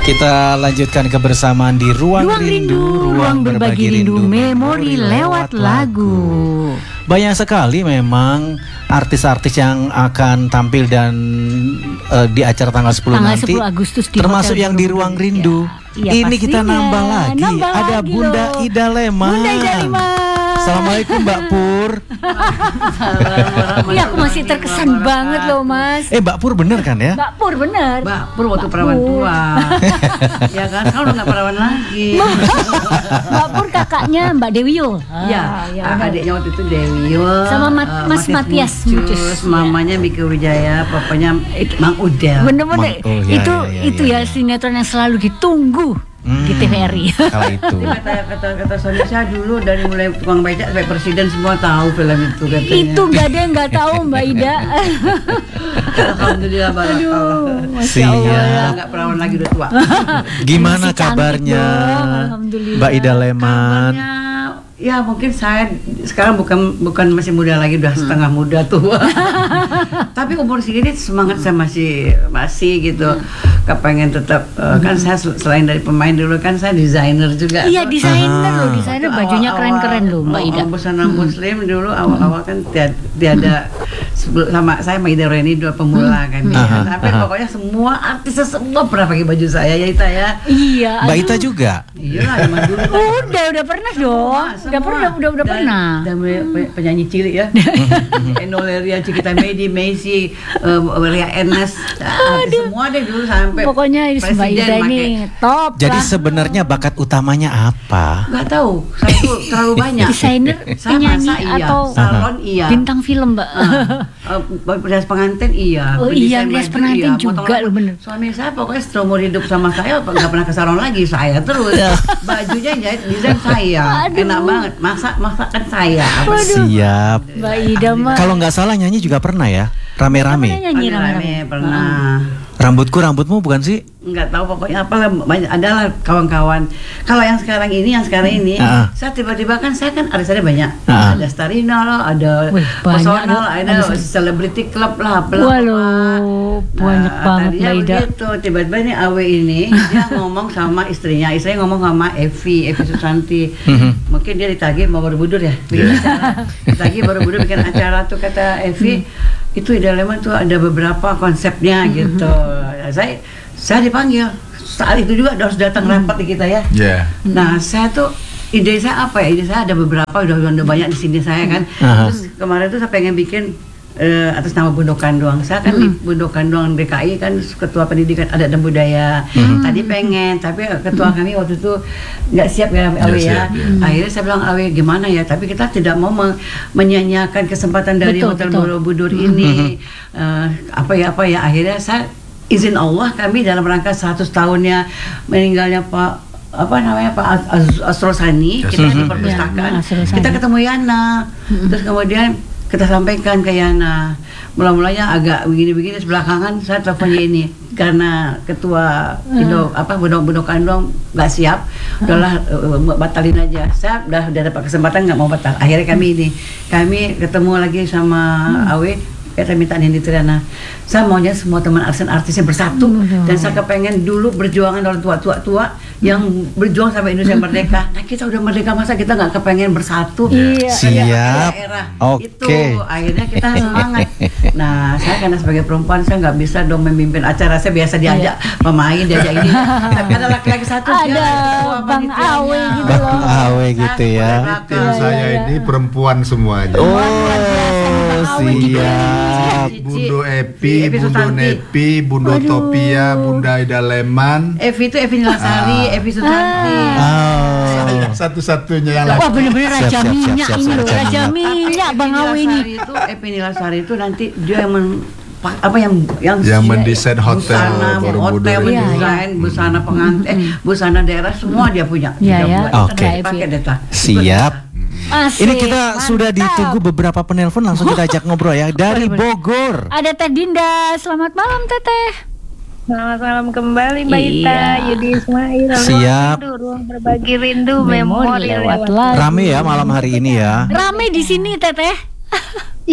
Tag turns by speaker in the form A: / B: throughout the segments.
A: Kita lanjutkan kebersamaan di Ruang Rindu, ruang berbagi rindu memori lewat lagu. Banyak sekali memang artis-artis yang akan tampil dan di acara tanggal 10 nanti,
B: 10 Agustus di
A: termasuk
B: Hotel
A: yang di Ruang Rindu.
B: Iya,
A: ini kita nambah lagi, ada Bunda Ida Leman.
B: Bunda Ida Leman.
A: Assalamualaikum Mbak Pur.
B: Iya, aku masih terkesan banget loh Mas.
A: Mbak Pur bener kan ya?
B: Mbak Pur bener.
C: Mbak Pur waktu perawan tua. Ya kan, kalau udah nggak perawan lagi.
B: Mbak Pur kakaknya Mbak Dewi Yul.
C: Iya, adiknya waktu itu Dewi Yul.
B: Sama Mas Matias Mucus.
C: Mamanya Mika Wijaya, papanya Mang Udel.
B: Bener-bener. Itu ya sinetron yang selalu ditunggu di TVRI.
A: Kala itu.
C: Kata suami saya dulu dari mulai tukang becak sampai presiden semua tahu film itu katanya.
B: Itu gak ada yang nggak tahu Mbak Ida.
C: Alhamdulillah barakallah.
B: Masya Allah.
C: Nggak perawan lagi udah tua.
A: Gimana kabarnya Mbak Ida Leman?
C: Ya mungkin saya sekarang bukan masih muda lagi, udah setengah muda tua. Tapi umur segini semangat saya masih gitu. Kepengen tetap kan saya selain dari pemain dulu kan saya desainer juga.
B: Iya desainer loh, desainer bajunya keren-keren loh Mbak Ida.
C: Busana muslim dulu awal-awal kan tiada sama saya sama Ida Reni dua pemula kan. Tapi pokoknya semua artis semua pernah pakai baju saya ya Ita ya.
B: Iya.
A: Mbak Ita juga.
C: Iya zaman dulu.
B: Udah pernah dong. Udah pernah.
C: Dan penyanyi cilik ya. Enoleria, Cikita Medi, Messi, Ria Ernest, semua deh dulu sampai.
B: Pokoknya Mbak Ida ini top.
A: Jadi sebenarnya bakat utamanya apa?
C: Gak tahu. Satu terlalu banyak.
B: Desainer, penyanyi atau
C: salon iya.
B: Bintang film Mbak.
C: Rias pengantin iya.
B: Oh iya, rias pengantin juga loh bener.
C: Suami saya pokoknya seumur hidup sama saya nggak pernah ke salon lagi, saya terus. Bajunya jahit desain saya. Enak banget. Masakan saya.
A: Siap.
B: Mbak Ida mah.
A: Kalau nggak salah nyanyi juga pernah ya? Rame-rame.
C: Rame-rame pernah.
A: Rambutmu bukan sih?
C: Nggak tahu pokoknya apalah banyak adalah kawan-kawan. Kalau yang sekarang ini saya tiba-tiba kan saya kan ada banyak. Ada Starina lah, ada Personal, ada Celebrity Club lah,
B: waduh, banyak banget Mbak Ida.
C: Begitu, tiba-tiba nih Awe ini dia ngomong sama istrinya ngomong sama Evi Susanti. Mungkin dia ditagih mau Borobudur ya. Ditagih Borobudur bikin acara tuh kata Evi. Itu Ida Leman tuh ada beberapa konsepnya gitu. Saya dipanggil saat itu juga harus datang rapat di kita ya. Nah saya tuh ide saya apa ya? Ide saya ada beberapa udah banyak di sini saya kan. Terus kemarin tuh saya pengen bikin atas nama Bundokan Doang. Saya kan di Bundokan Doang DKI kan ketua pendidikan adat dan budaya. Tadi pengen, tapi ketua kami waktu itu nggak siap ya Awe ya. Akhirnya saya bilang Awe gimana ya? Tapi kita tidak mau menyanyiakan kesempatan dari Hotel Borobudur ini. Apa ya? Akhirnya saya izin Allah kami dalam rangka 100 tahunnya meninggalnya Pak Asrosani, kita di perpustakaan. Kita ketemu Yana. Terus kemudian kita sampaikan ke Yana. Mula-mulanya agak begini-begini, sebelakangan saya teleponnya ini karena ketua Bundokan Doang nggak siap, udahlah batalin aja. Saya udah dapat kesempatan nggak mau batal. Akhirnya kami ketemu lagi sama Awe. Kita minta Nindi Triana. Saya maunya semua teman artisnya bersatu dan saya kepengen dulu berjuangan orang tua yang berjuang sampai Indonesia merdeka. Nah kita udah merdeka masa kita nggak kepengen bersatu?
A: Siap.
C: Itu akhirnya kita semangat. Nah saya karena sebagai perempuan saya nggak bisa dong memimpin acara. Saya biasa diajak pemain, diajak ini. Tapi ada laki-laki satu
B: ada Bang Awe gitu loh.
A: Bang Awe gitu ya.
D: Tim saya ini perempuan semuanya.
A: Siap.
D: Bundo Epi, Bundo Nepi, Bundo Topia, Bunda Ida Leman.
C: Evi itu Evi Nilasari, Evi Susanti.
D: Satu-satunya yang
B: wah bener-bener Raja Minyak ini loh, Raja Minyak Bang Awe ini.
C: Evi Nilasari itu nanti dia yang
D: mendesain hotel
C: mendesain busana pengantin, busana daerah semua dia punya.
A: Oke. Siap. Ini kita sudah ditunggu beberapa penelpon, langsung kita ajak ngobrol ya dari Bogor.
B: Ada Teh Dinda, selamat malam Teteh.
E: Selamat malam kembali Mbak Ita, Yudi Ismail.
A: Siap.
E: Ruang berbagi rindu memori lewat lagu.
A: Rame ya malam hari ini ya.
B: Rame di sini Teteh.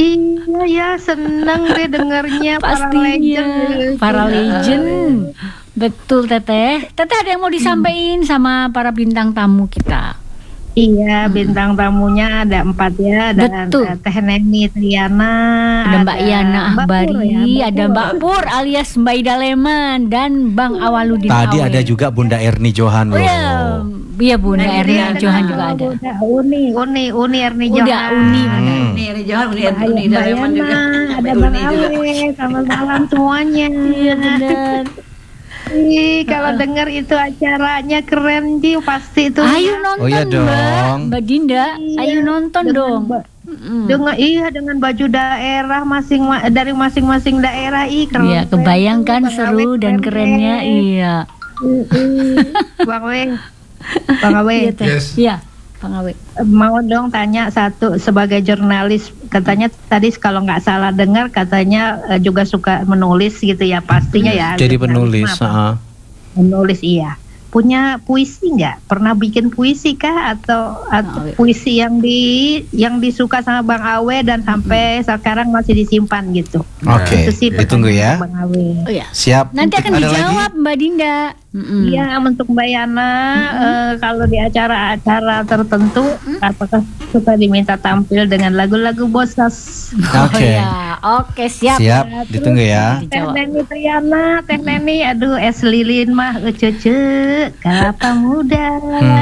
E: Iya ya, seneng deh dengarnya
B: pastinya. Para legend. Betul Teteh. Teteh ada yang mau disampaikan sama para bintang tamu kita?
E: Iya, bintang tamunya ada 4 ya. Ada
B: Betul.
E: Teh Neni Triana,
B: Ada Mbak Yana Ahbari, ada Mbak
E: Pur.
B: Pur alias Mbak Ida Leman dan Bang Awaludin
A: Tadi
B: Awe.
A: ada juga Bunda Erni Johan
B: Oh
A: loh.
B: iya Bunda Erni Johan juga ada.
E: Uni Erni
B: Udah
E: Johan.
B: Uni.
C: Ini Johan, Uni
E: Mbak
C: Daleman juga.
E: Yana, ada
C: Sampai
E: Bang
C: Uni juga.
E: Awe, selamat malam semuanya.
B: Iya benar.
E: Ih, kalau dengar itu acaranya keren Ji, pasti itu.
B: Ayo nonton
A: Oh iya
B: Mbak.
A: dong.
B: Mbak Dinda, ayo nonton dong.
E: Dengan baju daerah dari masing-masing daerah, keren.
B: Iya, kebayangkan
E: Bang
B: seru
E: Awe
B: dan kerennya. Iya.
E: Bang Awe,
D: Yes.
B: Iya, Bang Awe.
E: mau dong tanya satu sebagai jurnalis, katanya tadi kalau nggak salah dengar katanya juga suka menulis gitu ya, pastinya ya.
A: Jadi
E: jurnalis
A: penulis.
E: apa? Menulis iya. Punya puisi nggak? Pernah bikin puisi kah atau puisi yang disuka sama Bang Awe dan sampai sekarang masih disimpan gitu?
A: Oke,
E: Itu sih
A: ditunggu ya.
E: pertanyaan Bang Awe.
B: Oh iya.
A: Siap.
B: Nanti akan
A: Ada
B: dijawab
A: lagi?
B: Mbak Dinda.
E: Iya, untuk Mbak Yana, kalau di acara-acara tertentu, apakah suka diminta tampil dengan lagu-lagu Bosas?
A: Oke.
B: Ya, oke siap.
A: Siap, ditunggu ya.
E: Teh Neni Triana, Teh Neni, aduh es lilin mah cucu, kelapa muda.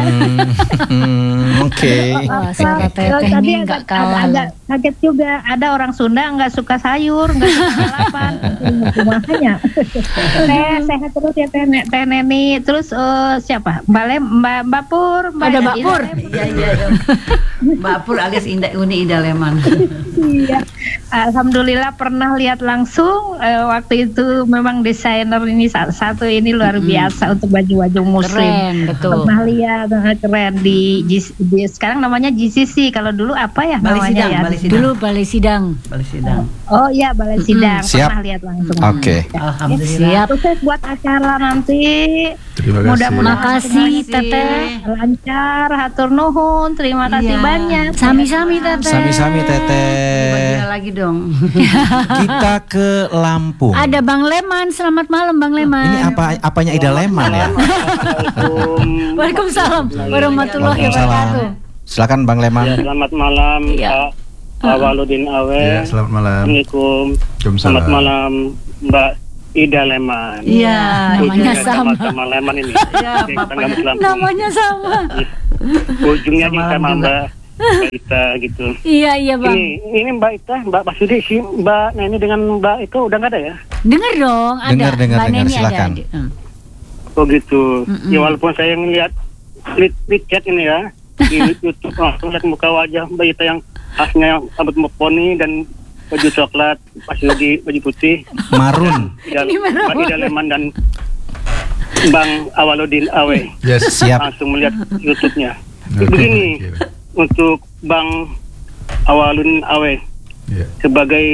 A: Oke.
B: Wah, suara Teteh
E: Tadi
B: ini nggak kalah.
E: agak kaget juga, ada orang Sunda nggak suka sayur, nggak suka lalapan, makanya. Sehat terus ya Teh Neni. Terus siapa? Mbak Pur,
B: Ada Mbak Pur.
C: Iya. Mbak Pur alias Uni Ida Leman.
E: Iya, alhamdulillah pernah lihat langsung. Waktu itu memang desainer ini satu ini luar biasa untuk baju-baju muslim.
B: Keren, betul.
E: Pernah lihat keren di sekarang namanya GCC. Kalau dulu apa ya
C: Balai
E: namanya
C: Sidang,
E: ya?
C: Balai Sidang.
B: Dulu Balai Sidang.
C: Balai Sidang.
E: Oh iya, Balai Sidang.
A: Siap.
E: Pernah lihat langsung.
A: Oke.
C: Alhamdulillah.
B: Siap.
E: Sukses buat acara nanti.
D: Terima kasih.
E: Mudah-mudahan
B: Makasih
C: Terima kasih.
B: Teteh.
E: lancar, hatur nuhun. Terima kasih
C: Iya.
E: banyak.
B: Sami-sami Teteh.
A: Sami-sami
C: Bagi
A: Teteh.
C: lagi dong.
A: Kita ke Lampung.
B: Ada Bang Leman. Selamat malam Bang Leman.
A: Ini apanya Ida Leman ya?
B: Waalaikumsalam warahmatullahi wabarakatuh.
A: Silakan Bang Leman.
F: Ya, selamat malam
B: Iya.
F: Pak Awaludin Awe.
D: Ya, selamat malam.
F: Assalamualaikum.
D: Waalaikumsalam.
F: Selamat malam Mbak Ida Leman.
C: Iya.
B: Namanya
F: Ujungnya
B: sama.
F: sama Leman ini.
C: Iya,
F: Di
C: bapaknya.
F: Tanggamus Lampung.
B: Namanya sama.
F: Ujungnya
C: Sama
F: sama
C: juga.
F: Mbak Ita gitu.
B: Iya Bang.
F: Ini Mbak Ita, Mbak Masudi sih, Mbak Neni dengan Mbak itu udah nggak ada ya?
B: Dengar dong, ada.
A: Dengar,
B: Mbak Neni
A: silakan.
B: ada.
F: Oh gitu. Ya walaupun saya ngeliat tweet chat ini ya di YouTube, langsung lihat muka wajah Mbak Ita yang khasnya yang rambut poni dan baju coklat, Mas Yudi baju putih.
A: Marun.
F: Dan
B: Ini merah
F: Mbak Ida Leman dan Bang Awaludin Awe.
D: Yes.
A: Siap.
F: Langsung melihat YouTube-nya.
D: Oke,
F: Begini,
D: thank you.
F: untuk Bang Awaludin Awe
D: Iya.
F: sebagai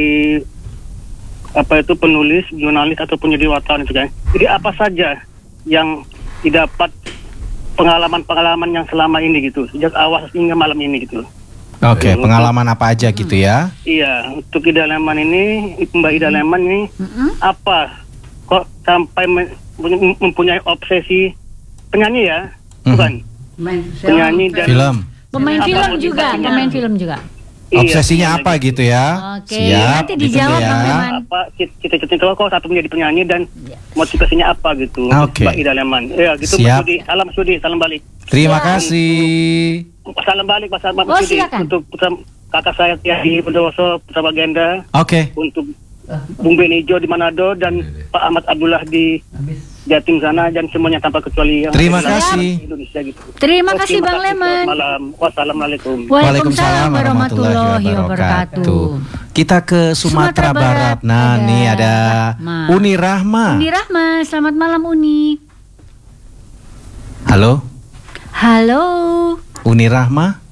F: apa itu penulis, jurnalis ataupun jadi wartawan itu kan. Jadi apa saja yang didapat pengalaman-pengalaman yang selama ini gitu, sejak awal hingga malam ini gitu.
A: Oke, pengalaman apa aja gitu ya?
F: Iya, untuk Ida Leman ini, Mbak Ida Leman ini apa kok sampai mempunyai obsesi penyanyi ya? Bukan. Penyanyi dan
A: Film.
B: Pemain
F: Apa
B: film juga,
F: motivasinya?
B: pemain film juga.
A: Obsesinya
F: Iya,
A: apa gitu ya?
B: Oke,
A: Siap,
B: nanti
A: ditunggu
B: dijawab
A: ya.
B: Bang Leman.
F: apa cita-cita itu kok satu menjadi penyanyi dan motivasinya apa gitu,
A: Oke.
F: Mbak Ida Leman. Ya gitu,
A: Siap.
F: Mas Sudi. Salam Sudi, salam balik.
A: Terima kasih.
F: Salam balik Mas
B: Oh,
F: Sudi
B: silakan.
F: untuk kakak saya Tiadi Bondowoso, Putra Bagenda,
A: Oke.
F: untuk Bung Benijo di Manado dan Pak Ahmad Abdullah di Jatim sana dan semuanya tanpa kecuali yang
A: Terima
F: ada di
A: kasih.
F: Indonesia gitu.
B: Terima
F: Oke,
B: kasih Bang
F: makasih.
B: Leman.
F: Selamat malam. Wassalamualaikum.
B: Waalaikumsalam warahmatullahi wabarakatuh.
A: Kita ke Sumatera
B: Sumatera Barat.
A: Barat. Nah,
B: Ada
A: nih ada
B: Rahma.
A: Uni Rahma.
B: Uni Rahma, selamat malam Uni.
A: Halo,
B: Halo.
A: Uni Rahma.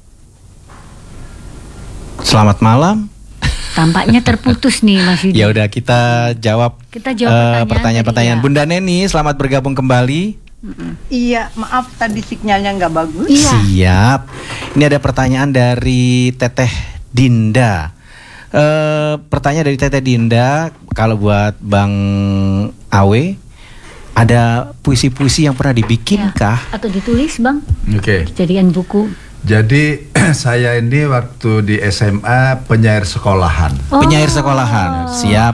A: Selamat malam.
B: Tampaknya terputus nih Mas Yudi.
A: Ya udah kita jawab
B: Kita jawab
A: pertanyaan-pertanyaan.
B: tadi, ya.
A: Bunda Neni, selamat bergabung kembali.
G: Iya, maaf tadi sinyalnya nggak bagus.
B: Iya.
A: Siap. Ini ada pertanyaan dari Teteh Dinda. Pertanyaan dari Teteh Dinda, kalau buat Bang Awe, Ada puisi-puisi yang pernah dibikin kah?
B: Atau ditulis, Bang?
D: Oke.
B: Jadikan buku.
D: Jadi saya ini waktu di SMA penyair sekolahan.
A: Penyair sekolahan. Siap.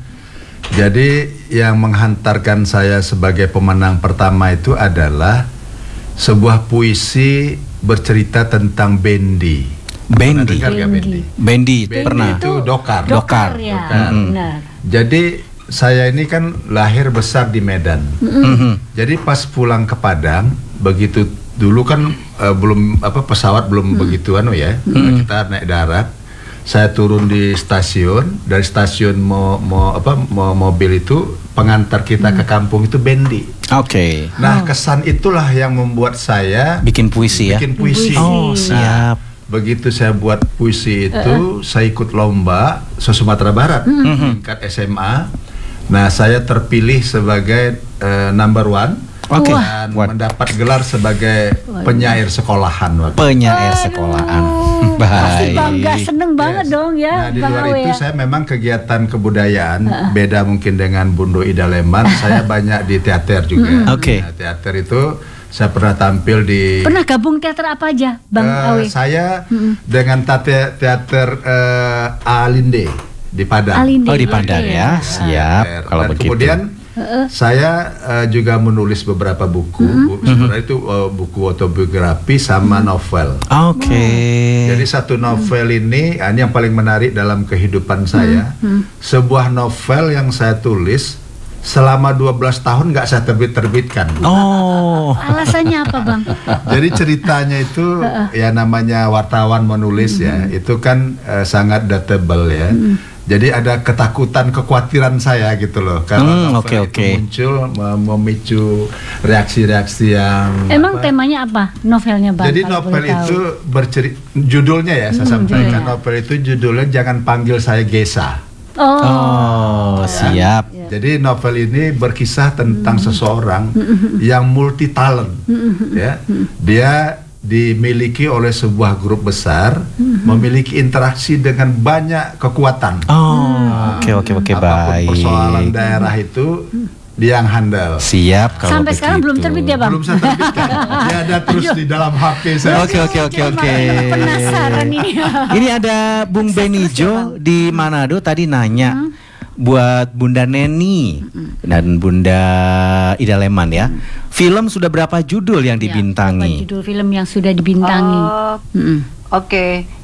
D: Jadi yang menghantarkan saya sebagai pemenang pertama itu adalah sebuah puisi bercerita tentang bendi. Pernah dengar nggak bendi?
A: Bendi pernah.
D: Itu dokar.
B: Dokar ya. Benar.
D: Jadi saya ini kan lahir besar di Medan. Jadi pas pulang ke Padang, begitu dulu kan belum pesawat belum begitu ya. Kita naik darat. Saya turun di stasiun, dari stasiun mobil itu pengantar kita ke kampung itu bendi.
A: Oke.
D: Nah, kesan itulah yang membuat saya
A: bikin puisi ya.
D: Bikin puisi.
A: Oh, siap.
D: Begitu saya buat puisi itu, saya ikut lomba se-Sumatera Barat tingkat SMA. Nah, saya terpilih sebagai number one dan mendapat gelar sebagai penyair sekolahan.
A: Penyair sekolahan.
B: Pasti bangga, seneng banget dong ya.
D: Nah, di luar itu saya memang kegiatan kebudayaan beda mungkin dengan Bundo Ida Leman. Saya banyak di teater juga.
A: Oke.
D: Nah, teater itu saya pernah tampil di.
B: Pernah gabung teater apa aja, Bang Awe?
D: Saya dengan teater Alinde di Padang.
A: Oh, di Padang ya. Siap. Kalau
D: Dan
A: begitu.
D: kemudian saya juga menulis beberapa buku. Sebenarnya itu buku autobiografi sama novel.
A: Oke.
D: Jadi satu novel ini yang paling menarik dalam kehidupan saya. Sebuah novel yang saya tulis selama 12 tahun nggak saya terbitkan.
A: Oh.
B: Alasannya apa, Bang?
D: Jadi ceritanya itu ya namanya wartawan menulis ya, itu kan sangat dateable ya. Jadi ada ketakutan, kekhawatiran saya gitu loh. Kalau novel itu muncul memicu reaksi-reaksi yang.
B: Emang temanya apa novelnya, Bang?
D: Jadi novel itu judulnya ya saya sampaikan. Novel itu judulnya Jangan Panggil Saya Gesa.
A: Oh, siap.
D: Jadi novel ini berkisah tentang seseorang yang multi talent, ya. Dia dimiliki oleh sebuah grup besar, memiliki interaksi dengan banyak kekuatan.
A: Oke,
D: Apapun
A: baik.
D: persoalan daerah itu dia yang handal.
A: Siap kalau
B: Sampai sekarang belum terbit ya, Bang?
D: Belum saya terbitkan. Dia ada terus di dalam HP saya.
A: Oke.
B: Penasaran ini.
A: Ini ada Bung Benijo di Manado tadi nanya buat Bunda Neni dan Bunda Ida Leman ya. Film sudah berapa judul yang dibintangi?
B: Berapa judul film yang sudah dibintangi?
G: Oke.